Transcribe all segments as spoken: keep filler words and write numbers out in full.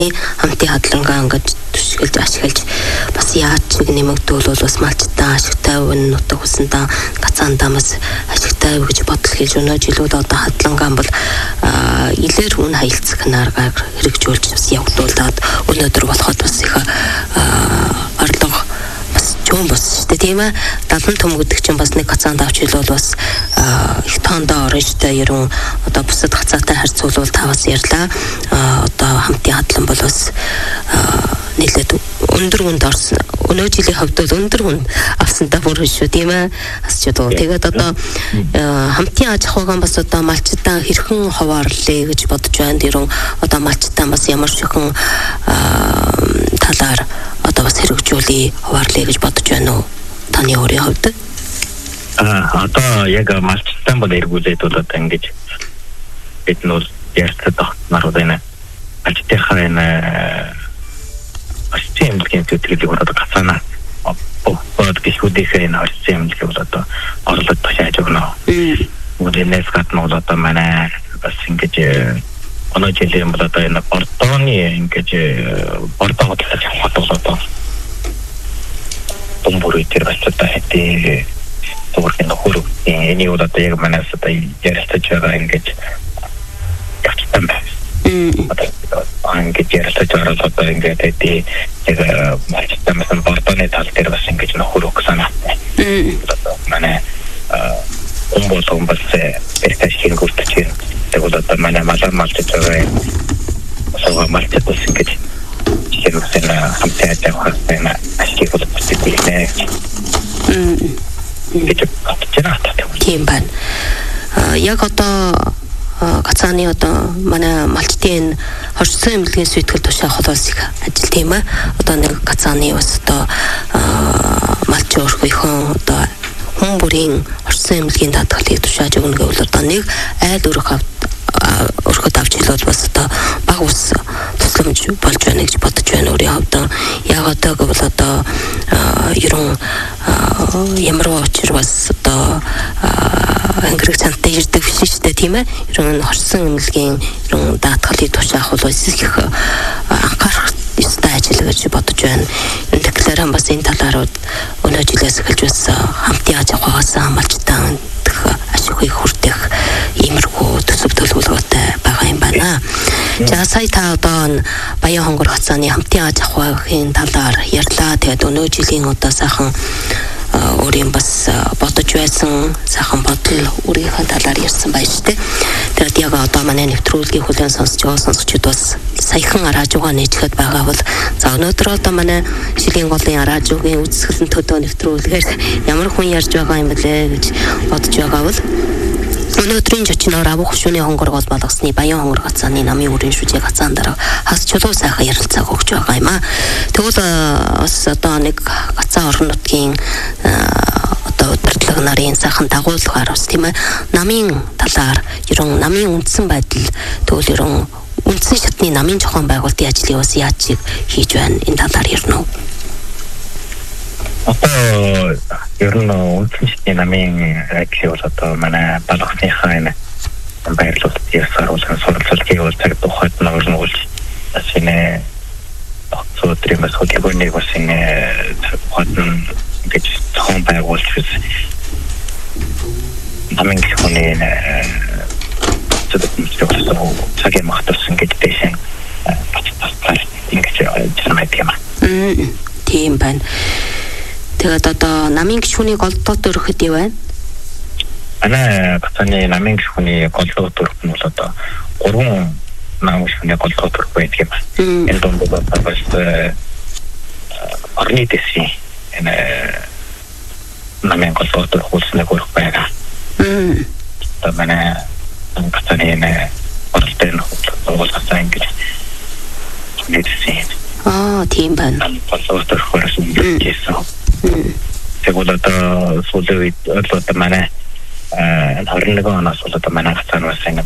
хамтын хадлангаа ингээд түшгэлж ашиглаж бас яаж ч нэг нэмэгдүүл бол бас малчтаа ашигтай өвн нутаг хүсэндээ гацаандаа бас ашигтай гэж бодол хийж өнөө жилүүд одоо хадлангаа бол илэр хүн хаялцах наргаар хэрэгжүүлж бас явагдуулаад өнөөдөр болоход бас их орлого бас чөм бас шүү дээ тийм ээ далан том гэдэг чинь бас нэг гацаанд авч хил бол бас их тоондоо орно шүү дээ ерөн одоо бусад гацаатай харьцуулбал таваас ярьлаа одоо хамтын хадлан бол бас нэлээд өндөр хүнд орсон өнөө жилийн хувьд бол өндөр хүнд авсандаа бүр шүү тийм ээ асч одоо тэгээд одоо хамтын аж ахуйн бас одоо малчтаа хэрхэн хуваарлаа гэж бодож байна дэрэн одоо малчтаа бас ямар шихэн талаар одоо бас хэрэгжүүлээ хуваарлаа гэж бодож байна уу таны өөрийн хувьд а одоо яг малчтаа бол эргүүлээд бол одоо ингэж бид нөл ярьцад нар байна альтехаа энэ асчимлгийн төтөлийг одоо гацаана бод гişүүдийнхээ энэ асчимлгийг бол одоо орлог тушааж өгнө. Үднээс гадна бол одоо манай бас ингэж оноо жилийн бол одоо энэ портооны ингэж портоо хөтлөж авах бол одоо томборыг тэр бас одоо хэдий төгөрхөн нөхөр энэ бол одоо яг манаас одоо ярилцаж байгаа ингэж гацсан байна. Ангиж ярилцаж байгаа одоо ингээд хэдий яг малчтамсан портооны тал дээр бас ингэж нөхөр өгсөн аа. Манай умбол умбол персэж хийгүүртэж байна. Тэгээд одоо манай малар малчж байгаа сого малчд бас ингэж хийсэн хамтаа тавих байна. Ашиг бол бүтээхнэ. Мм. Гэж бодчихлаа. Тийм байна. Яг одоо гацааны одоо манай малчтын хорцсон эмнэлгийн сүйтгэл тушаах холоос их ажил тийм ээ. Одоо нэг гацааны бас одоо малч өөрхөйхөн одоо хүн бүрийн хорцсон эмнэлгийн даатгалыг тушааж өгнө гэвэл одоо нэг айл өрөх өрхөд авч хэлбэл бас одоо баг ус тусламж болж байна гэж бодож байна өөрийн хувьд. Яг одоо гэвэл одоо ерөн ямар учир бас одоо ангирах цантай ирдэг биш шүү дээ тийм ээ. Ерөн хорсон эмнэлгийн ерөн даатгалыг тушаах бол их анхаарах ёстой ажил гэж бодож байна. Энэ декларан бас энэ талаар өнөө жилээс эхэлж бас хамтын аж ахуйгаас хамгаалжтан ашигыг хүртэх иймэрхүү төсөв төлөвлөгөөтэй байгаа юм байна. За сая та одоо Баян хонгор хацааны хамтын аж ахуйн талаар ярьлаа. Тэгээд өнөө жилийн одоо сайхан өөрийн бас бодож байсан сайхан бодол өөрийнхөө талаар ярьсан байж тээ. Тэгээд яг одоо манай нэвтрүүлгийн хүлээн сонсож байгаа сонсогчид бас саяхан радиогоо нээжхэд байгаа бол за өнөөдөр одоо манай шилийн голын радиогийн үзэсгэлэн төдөө нэвтрүүлгээр ямар хүн ярьж байгаа юм бэлээ гэж бодож байгаа бол өнөөдрийн жочноор авах шүний хонгор гол болгосны Баян хонгор хацааны намын өрийн шүжээ гацаан дараа хас чулуу сайхан ярилцааг өгч байгаа юм аа. Тэгвэл бас одоо нэг гацаа орон нутгийн одоо удирдлага нарын сайхан дагуулгаар бас тийм ээ намын талаар ерөн намын үндсэн байдал тэгвэл ерөн үндсэн шатны намын зохион байгуулалтын ажлыг бас яаж хийж байна энэ талаар ярина уу? Одоо ер нь үндсэн шатны намын ажлыг бол одоо манай балахныхаа энэ байрлуулалт ясааруулсан сурвалжлагыг бол цаг тухайд нөрнүүлж бас энэ өдрийн бас хөдөлгөөнийг бас энэ цаг тухайд гэж зохион байгуулж намын гишүүний цагийн магтуулсан гэж дэшин бацталтаар ингэж жирмайд юм. Тийм байна. Тэгээд одоо намын гишүүний голдоод өрөхөд юу байна? Ана гацааны намын гишүүний голдоод өрөх нь бол одоо гурван намын гишүүний голдоод өрөх байдаг юм. Энэ донд бол бас орны дэсийн энэ намын голдоод өрөх үлснэг өрөх байгаа. Мм. Одоо манай гацааны энэ оролтын хуулгацаа ингэж нэгсэн. Аа, тийм байна. Голдоод өрөх хөрсөн гэсэн. Тэгвэл одоо сүүлийн үед одоо манай энэ хорин нэг оноос бол одоо манай гацаан бас ингэ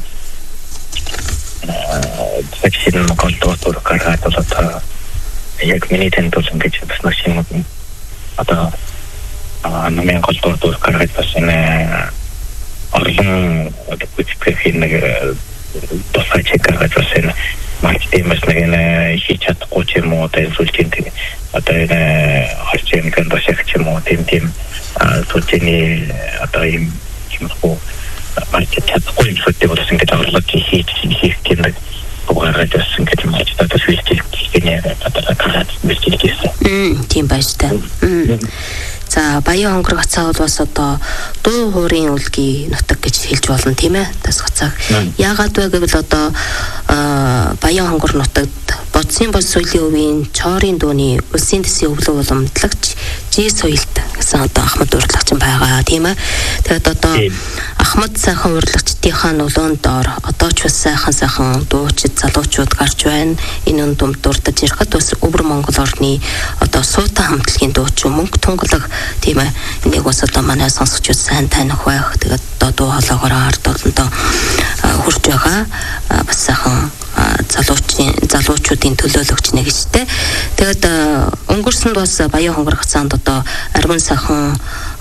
тэгшин голдоод өрөх гаргаад бол одоо яг миний тэнд бол ингэж бас машин одоо намын голдоод өрөх гаргаад бас энэ орлон одоо бүтгэх нэг тусгай чекаргаж бас энэ маркетингээс нэг энэ хийж чадахгүй ч юм уу одоо сүлжийн тийм одоо энэ харьцан гандашиг ч юм уу тийм тийм сүлжээний одоо юм юм уу маркет чадахгүй юм сүлжээ болос ингэж авралт хийж хийх тийм нэг угаараад бас ингэж юм хийж одоо сүлжээ хийх одоо карат бэлтгэж хийсэн. Мм тийм байж та. За Баян хонгор гацаа бол бас одоо дуу хуурын үлгий нутаг гэж хэлж болно тийм ээ. Тас гацааг. Яагаад вэ гэвэл одоо Баян хонгор нутагт бодсын бод соёлын өвийн чорын дууны улсын дэсийн өвлөө уламжлагч жи соёлт гэсэн одоо Ахмад урлагч байгаа тийм ээ. Тэгээд одоо Ахмад сайхан урлагчдынхаа нөлөөнд доор одоо ч бас сайхан сайхан дуучид залуучууд гарч байна. Энэ үн дүмд дурдж ирэхэд бас өвөр Монгол орны одоо суута хамтлагийн дууч мөнгө тунгалаг тийм ээ. Энийг бас одоо манай сонсогчид сайн таних байх. Тэгээд одоо дуу хоолоогоор ард олондоо хурж байгаа бас сайхан залуучийн залуучуудын төлөөлөгч нэг штэ. Тэгээд өнгөрсөнд бас Баян хонгор гацаанд одоо арван сайхан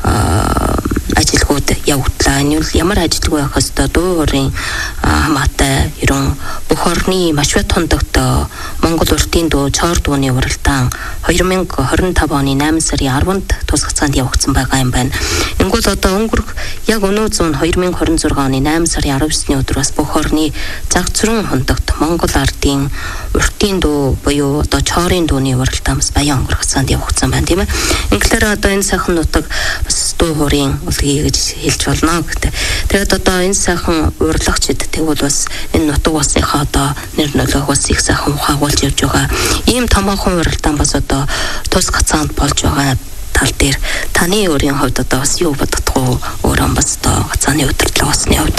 ажилгууд явагдлаа. Энэ бол ямар ажилгүй байх хэвээр дуу хуурын хамаатай ерөн бүх орны маш бат хондогт Монгол уртын дуу чор дууны уралдаан хоёр мянга хорин тав оны найман сарын арванд тус гацаанд явагдсан байгаа юм байна. Ингүүл одоо өнгөрөх яг өнөө зүүн хоёр мянга хорин зургаан оны найман сарын арав есний өдөр бас бүх орны цаг зургийн хондогт Монгол ардын уртын дуу буюу одоо чорын дууны уралдаан бас Баян хонгор гацаанд явагдсан байна тийм ээ. Инглээр одоо энэ сайхан нутаг бас дуу хуурын үлгий гэж хэлж болно гэдэг. Тэгээд одоо энэ сайхан урлагчид тэгвэл бас энэ нутаг улсынхаа одоо нэр нөлөөх бас их сайхан ухаагуулж явж байгаа. Ийм томоохон уралдаан бас одоо тус гацаанд болж байгаа тал дээр таны өөрийн хувьд одоо бас юу боддог вэ? Өөрөө бас одоо гацааны удирдлага усны хувьд.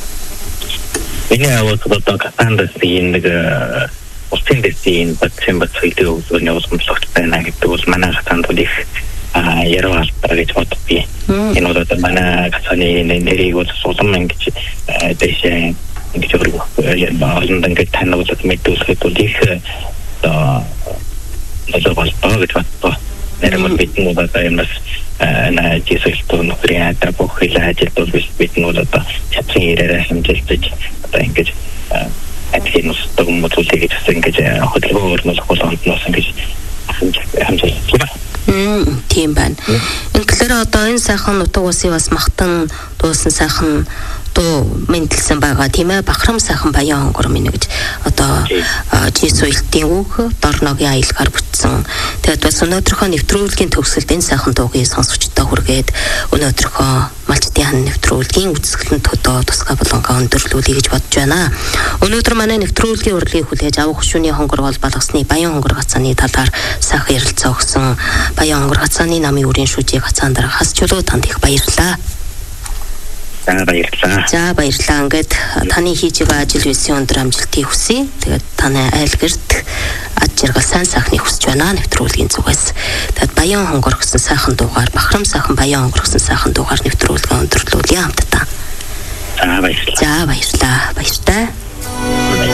Энэ аваад одоо гацаанд нэг улсын дэсийн бодсон бод соёлын өвлөний уламжлагч байна гэдэг бол манай гацаанд бол их яруу албаа гэж боддгийг. Энэ бол одоо манай гацааны нэрийг бол сулам ингэж дэшээ ингэж өргөх олон ингээд танилцуулаад мэдүүлэхэд бол их одоо нөлөө болтоо гэж боддоо. Нэрмэл бидний одоо юм бас на жисэлтөө нөхрийн ата бохила ажилт бол бидний бол одоо чадсан ирээрээ хэмжилж одоо ингэж адгийн устдаг мөцөлийг гэж ингэж хөдөлгөөр нь болохоос ингэж хэмжилж байна. Мм тийм байна. Инглээр одоо энэ сайхан нутаг улсын бас махтан дуусан сайхан дуу мэдлсэн байгаа тийм ээ. Бахрам сайхан Баян хонгор минь гэж одоо жи соёлтын үг дорногийн аялгаар бүтсэн. Тэгээд бас өнөөдрийнхөө нэвтрүүлгийн төгсөлд энэ сайхан дуугийн сонсогчдоо хүргээд өнөөдрийнхөө малчтын хан нэвтрүүлгийн үзэсгэлэнт төдөө тусгай болонгоо өндөрлүүлэе гэж бодож байна. Өнөөдөр манай нэвтрүүлгийн урлагийг хүлээж авах шүний хонгор бол балгасны Баян хонгор гацааны талаар сайхан ярилцаа өгсөн Баян хонгор гацааны намын үрийн шүүжийг гацаан дараа хасчлуу танд их баярлалаа. За баярлалаа. За баярлалаа. Ингээд таны хийж байгаа ажил үйлсийн өндөр амжилтыг хүсье. Тэгээд таны айл гэрт аж жаргал сайн сайхныг хүсэж байна нэвтрүүлгийн зүгээс. Тэгээд Баян хонгор гэсэн сайхан дуугаар Бахрам сайхан Баян хонгор гэсэн сайхан дуугаар нэвтрүүлгээ өндөрлүүлье хамтдаа. За баярлалаа. За баярлалаа. Баяртай.